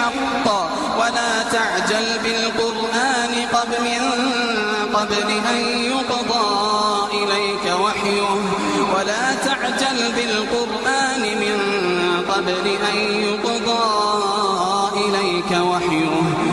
بالحق ولا تعجل بالقرآن قبل أن يقضى إليك وحيه ولا تعجل بالقرآن من قبل أن يقضى إليك وحيه